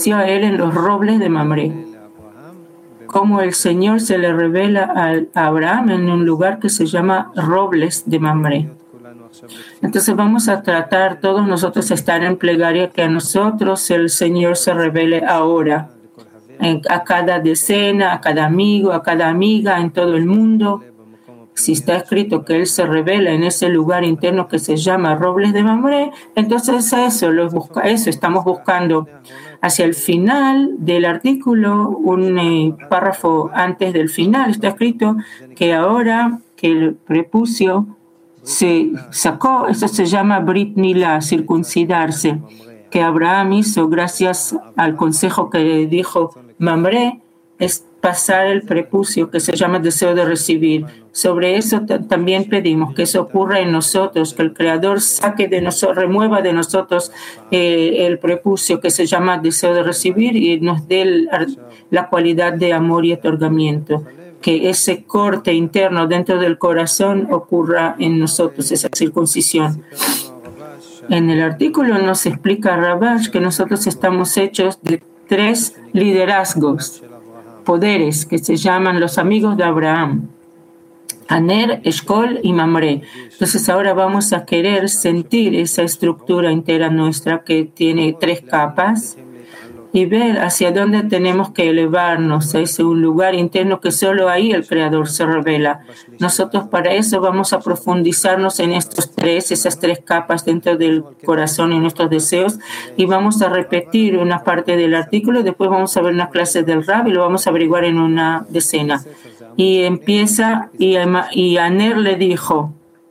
apareció a él en los robles de Mamré. Cómo el Señor se le revela a Abraham en un lugar que se llama robles de Mamré. Entonces vamos a tratar todos nosotros estar en plegaria que a nosotros el Señor se revele ahora, a cada decena, a cada amigo, a cada amiga en todo el mundo. Si está escrito que Él se revela en ese lugar interno que se llama robles de Mamré, entonces eso estamos buscando. Hacia el final del artículo, un párrafo antes del final, está escrito que ahora que el prepucio se sacó, eso se llama Brit Milá, circuncidarse, que Abraham hizo gracias al consejo que dijo Mamré, es pasar el prepucio que se llama deseo de recibir. Sobre eso también pedimos que eso ocurra en nosotros, que el Creador saque de nosotros, remueva de nosotros el prepucio que se llama deseo de recibir y nos dé la cualidad de amor y otorgamiento. Que ese corte interno dentro del corazón ocurra en nosotros, esa circuncisión. En el artículo nos explica Rabash que nosotros estamos hechos de 3 liderazgos, poderes que se llaman los amigos de Abraham, Aner, Eshkol y Mamré. Entonces ahora vamos a querer sentir esa estructura entera nuestra que tiene 3 capas y ver hacia dónde tenemos que elevarnos a ese un lugar interno que solo ahí el Creador se revela. Nosotros para eso vamos a profundizarnos en esas 3 capas dentro del corazón y nuestros deseos y vamos a repetir una parte del artículo, después vamos a ver una clase del Rab y lo vamos a averiguar en una decena. Y empieza, y Aner le dijo,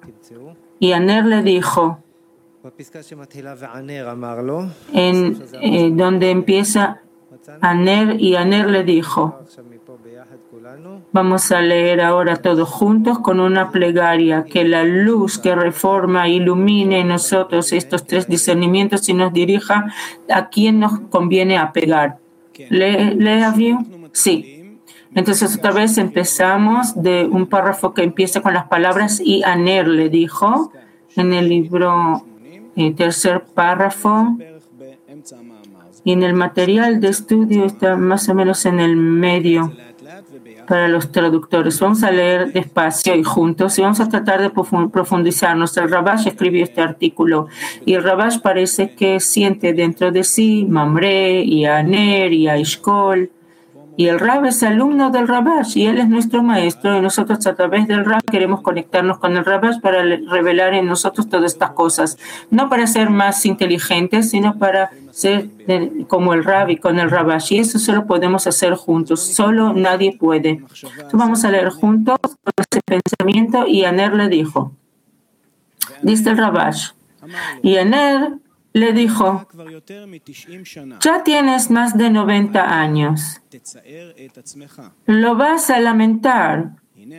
donde empieza Aner, y Aner le dijo, vamos a leer ahora todos juntos con una plegaria, que la luz que reforma ilumine en nosotros estos 3 discernimientos y nos dirija a quién nos conviene apegar. ¿Le bien? Sí. Entonces otra vez empezamos de un párrafo que empieza con las palabras y Aner le dijo en el libro, tercer párrafo, y en el material de estudio está más o menos en el medio para los traductores. Vamos a leer despacio y juntos y vamos a tratar de profundizarnos. El Rabash escribió este artículo y el Rabash parece que siente dentro de sí Mamré y a Aner y a Eshkol. Y el Rab es alumno del Rabash y él es nuestro maestro y nosotros a través del Rab queremos conectarnos con el Rabash para revelar en nosotros todas estas cosas. No para ser más inteligentes, sino para ser como el Rab y con el Rabash. Y eso solo podemos hacer juntos. Solo nadie puede. Entonces vamos a leer juntos ese pensamiento y Aner le dijo. Dice el Rabash. Y Aner le dijo, ya tienes más de 90 años. Lo vas a lamentar.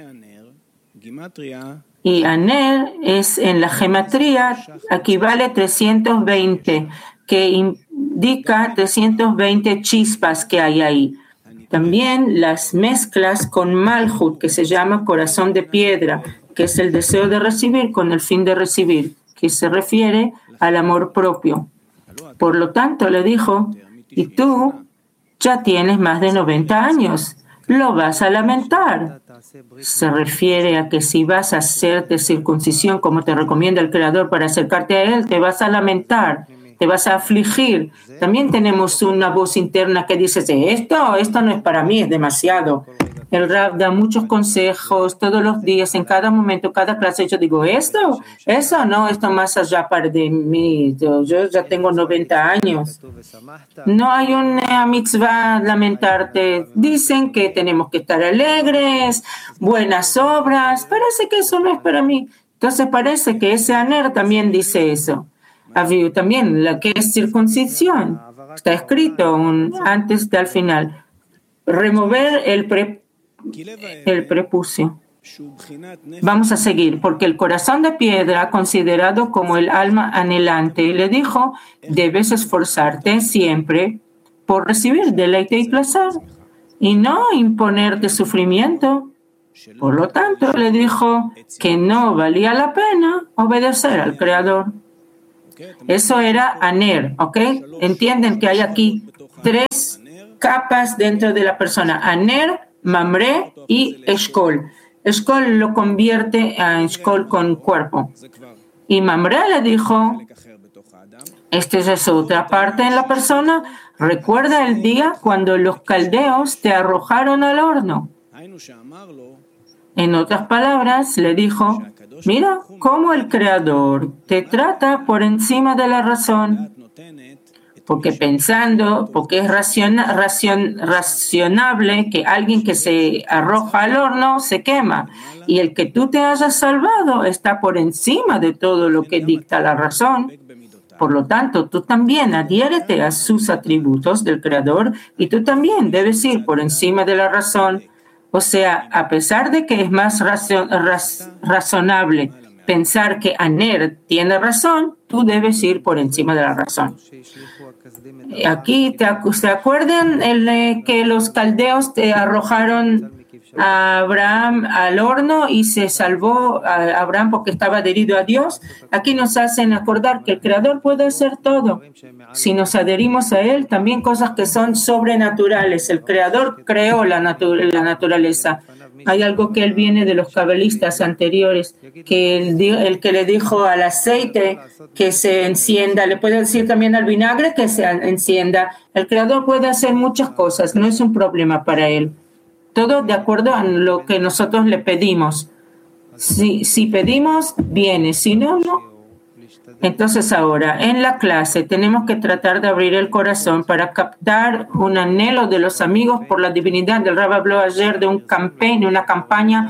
Y Aner es en la gematría, equivale a 320, que indica 320 chispas que hay ahí. También las mezclas con Malhut, que se llama corazón de piedra, que es el deseo de recibir con el fin de recibir, que se refiere al amor propio. Por lo tanto, le dijo, y tú ya tienes más de 90 años, lo vas a lamentar. Se refiere a que si vas a hacerte circuncisión como te recomienda el Creador para acercarte a Él, te vas a lamentar, te vas a afligir. También tenemos una voz interna que dice, esto no es para mí, es demasiado. El Rab da muchos consejos todos los días, en cada momento, cada clase. Yo digo, esto más allá para de mí. Yo ya tengo 90 años. No hay una mitzvah lamentarte. Dicen que tenemos que estar alegres, buenas obras. Parece que eso no es para mí. Entonces parece que ese Aner también dice eso. Había también la que es circuncisión. Está escrito antes del final. Remover el prepucio. Vamos a seguir, porque el corazón de piedra, considerado como el alma anhelante, le dijo, debes esforzarte siempre por recibir deleite y placer y no imponerte sufrimiento. Por lo tanto, le dijo que no valía la pena obedecer al Creador. Eso era Aner, ¿ok? Entienden que hay aquí tres capas dentro de la persona: Aner, Mamre y Eshkol. Eshkol lo convierte a Eshkol con cuerpo. Y Mamre le dijo, esta es otra parte en la persona. Recuerda el día cuando los caldeos te arrojaron al horno. En otras palabras, le dijo, mira cómo el Creador te trata por encima de la razón. Porque es racionable que alguien que se arroja al horno se quema. Y el que tú te hayas salvado está por encima de todo lo que dicta la razón. Por lo tanto, tú también adhiérete a sus atributos del Creador y tú también debes ir por encima de la razón. O sea, a pesar de que es más razonable pensar que Aner tiene razón, tú debes ir por encima de la razón. Aquí, ¿se acuerdan que los caldeos te arrojaron a Abraham al horno y se salvó a Abraham porque estaba adherido a Dios? Aquí nos hacen acordar que el Creador puede hacer todo. Si nos adherimos a Él, también cosas que son sobrenaturales. El Creador creó la naturaleza. Hay algo que él viene de los cabalistas anteriores, que el que le dijo al aceite que se encienda, le puede decir también al vinagre que se encienda. El Creador puede hacer muchas cosas, no es un problema para él. Todo de acuerdo a lo que nosotros le pedimos. Si pedimos, viene, si no, no. Entonces ahora, en la clase, tenemos que tratar de abrir el corazón para captar un anhelo de los amigos por la divinidad. El Rab habló ayer de una campaña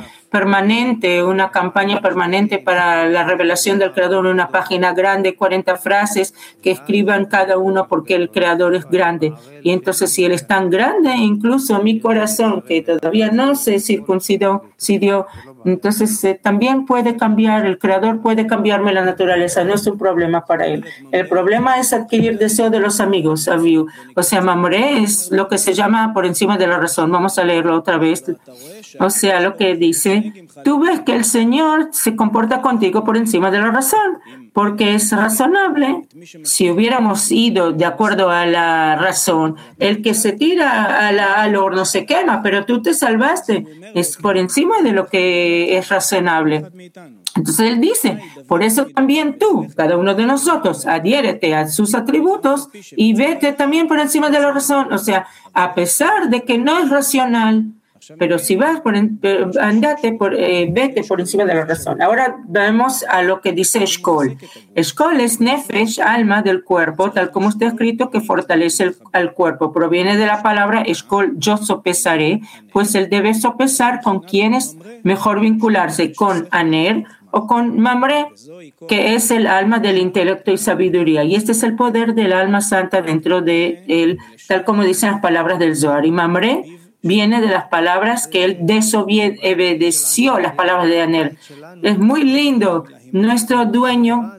permanente para la revelación del Creador, una página grande, 40 frases que escriban cada uno porque el Creador es grande. Y entonces si Él es tan grande, incluso mi corazón, que todavía no se circuncidó, entonces también puede cambiar, el Creador puede cambiarme la naturaleza, no es un problema para Él. El problema es adquirir deseo de los amigos, Aviu. O sea, Mamre es lo que se llama por encima de la razón. Vamos a leerlo otra vez. O sea, lo que dice, tú ves que el Señor se comporta contigo por encima de la razón, porque es razonable. Si hubiéramos ido de acuerdo a la razón, el que se tira al horno se quema, pero tú te salvaste. Es por encima de lo que es razonable. Entonces él dice, por eso también tú, cada uno de nosotros, adhiérete a sus atributos y vete también por encima de la razón. O sea, a pesar de que no es racional, pero si vas, vete por encima de la razón. Ahora vamos a lo que dice Eshkol. Eshkol es nefesh, alma del cuerpo, tal como está escrito, que fortalece al cuerpo. Proviene de la palabra Eshkol, yo sopesaré, pues él debe sopesar con quienes mejor vincularse, con Aner o con Mamre, que es el alma del intelecto y sabiduría. Y este es el poder del alma santa dentro de él, tal como dicen las palabras del Zohar. Y Mamre viene de las palabras que él desobedeció, las palabras de Aner. Es muy lindo. Nuestro dueño,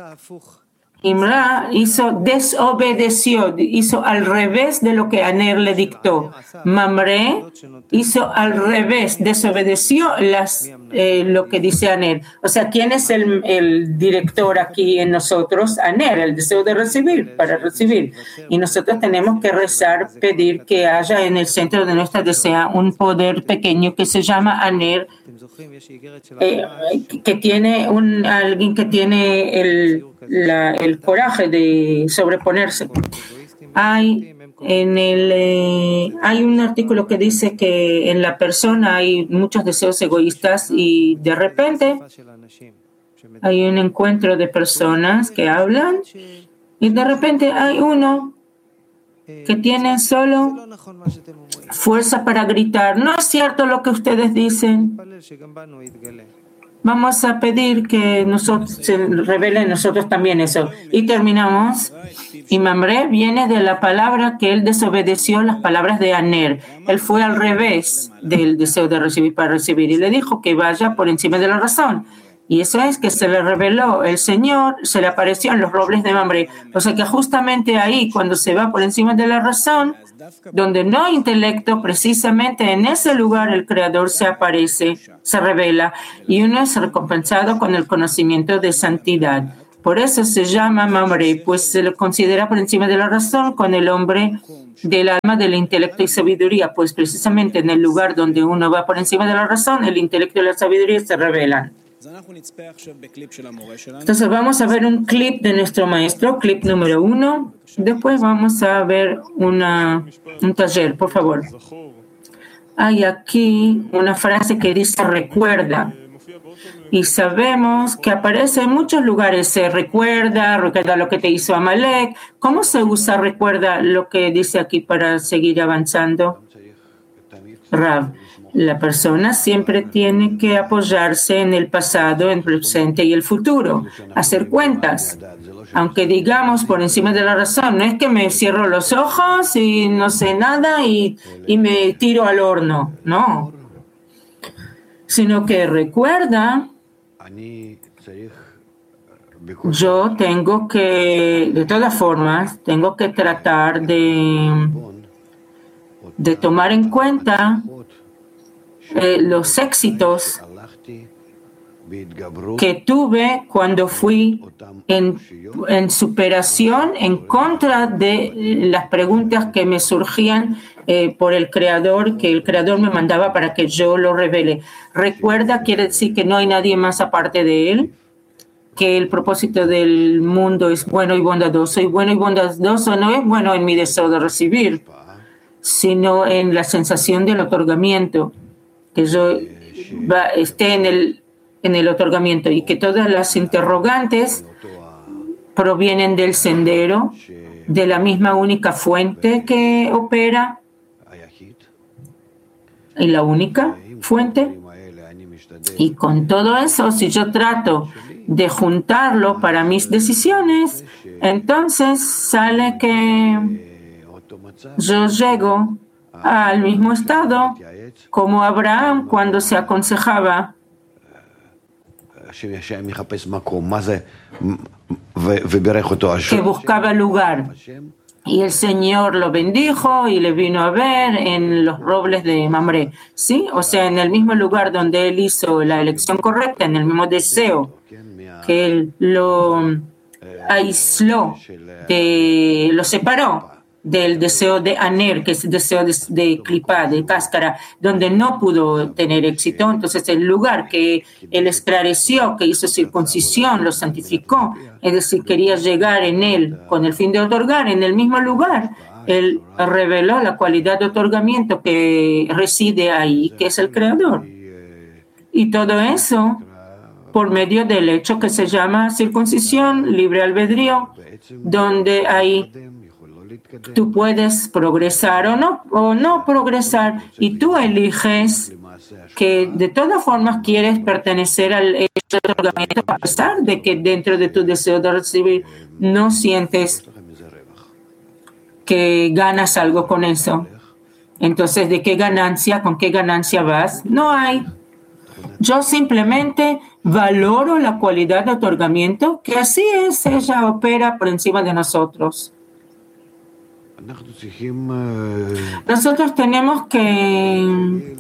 Imra, desobedeció, hizo al revés de lo que Aner le dictó. Mamre hizo al revés, desobedeció lo que dice Aner. O sea, ¿quién es el director aquí en nosotros? Aner, el deseo de recibir, para recibir. Y nosotros tenemos que rezar, pedir que haya en el centro de nuestra desea un poder pequeño que se llama Aner, que tiene alguien que tiene el coraje de sobreponerse. Hay un artículo que dice que en la persona hay muchos deseos egoístas y de repente hay un encuentro de personas que hablan y de repente hay uno que tiene solo fuerza para gritar. No es cierto lo que ustedes dicen. Vamos a pedir que se revele en nosotros también eso. Y terminamos. Y Mamre viene de la palabra que él desobedeció, las palabras de Aner. Él fue al revés del deseo de recibir para recibir y le dijo que vaya por encima de la razón. Y eso es que se le reveló el Señor, se le apareció en los robles de Mamre. O sea que justamente ahí, cuando se va por encima de la razón, donde no hay intelecto, precisamente en ese lugar el Creador se aparece, se revela, y uno es recompensado con el conocimiento de santidad. Por eso se llama Mamre, pues se lo considera por encima de la razón con el hombre del alma, del intelecto y sabiduría, pues precisamente en el lugar donde uno va por encima de la razón, el intelecto y la sabiduría se revelan. Entonces vamos a ver un clip de nuestro maestro, clip número 1. Después vamos a ver un taller, por favor. Hay aquí una frase que dice recuerda. Y sabemos que aparece en muchos lugares. Se recuerda lo que te hizo Amalek. ¿Cómo se usa recuerda lo que dice aquí para seguir avanzando? Rav, la persona siempre tiene que apoyarse en el pasado, en el presente y el futuro, hacer cuentas. Aunque digamos por encima de la razón, no es que me cierro los ojos y no sé nada y me tiro al horno, no. Sino que recuerda, yo tengo que, de todas formas, tengo que tratar de tomar en cuenta los éxitos que tuve cuando fui en superación en contra de las preguntas que me surgían por el Creador, que el Creador me mandaba para que yo lo revele. Recuerda, quiere decir que no hay nadie más aparte de Él, que el propósito del mundo es bueno y bondadoso no es bueno en mi deseo de recibir, sino en la sensación del otorgamiento, que yo esté en el otorgamiento y que todas las interrogantes provienen del sendero, de la misma única fuente que opera y la única fuente. Y con todo eso, si yo trato de juntarlo para mis decisiones, entonces sale que yo llego al mismo estado como Abraham cuando se aconsejaba que buscaba lugar. Y el Señor lo bendijo y le vino a ver en los robles de Mamre. ¿Sí? O sea, en el mismo lugar donde él hizo la elección correcta, en el mismo deseo que él lo aisló, lo separó del deseo de Aner, que es el deseo de clipá, de cáscara, donde no pudo tener éxito. Entonces el lugar que él esclareció, que hizo circuncisión, lo santificó, es decir, quería llegar en él con el fin de otorgar, en el mismo lugar, él reveló la cualidad de otorgamiento que reside ahí, que es el Creador. Y todo eso por medio del hecho que se llama circuncisión, libre albedrío, donde hay tú puedes progresar o no progresar, y tú eliges que de todas formas quieres pertenecer al hecho de otorgamiento, a pesar de que dentro de tu deseo de recibir no sientes que ganas algo con eso. Entonces, ¿de qué ganancia? ¿Con qué ganancia vas? No hay. Yo simplemente valoro la cualidad de otorgamiento, que así es, ella opera por encima de nosotros. Nosotros tenemos que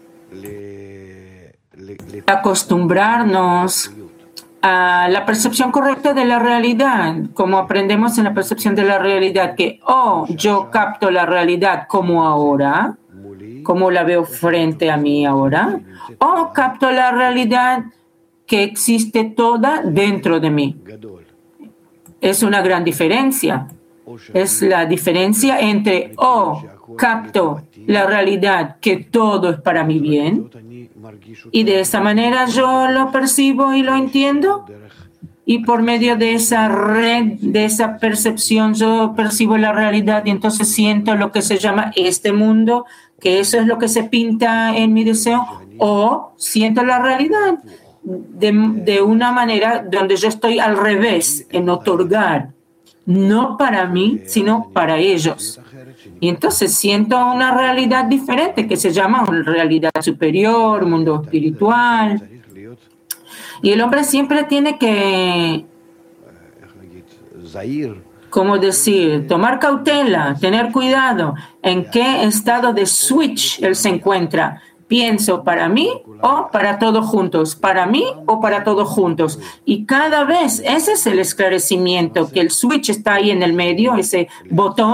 acostumbrarnos a la percepción correcta de la realidad, como aprendemos en la percepción de la realidad, que yo capto la realidad como ahora, como la veo frente a mí ahora, o capto la realidad que existe toda dentro de mí. Es una gran diferencia. Es la diferencia entre capto la realidad que todo es para mi bien y de esa manera yo lo percibo y lo entiendo, y por medio de esa red, de esa percepción, yo percibo la realidad y entonces siento lo que se llama este mundo, que eso es lo que se pinta en mi deseo, o siento la realidad de una manera donde yo estoy al revés, en otorgar, no para mí, sino para ellos. Y entonces siento una realidad diferente que se llama una realidad superior, mundo espiritual. Y el hombre siempre tiene que, como decir, tomar cautela, tener cuidado en qué estado de switch él se encuentra. pienso para mí o para todos juntos, para mí o para todos juntos. Y cada vez ese es el esclarecimiento, que el switch está ahí en el medio, ese botón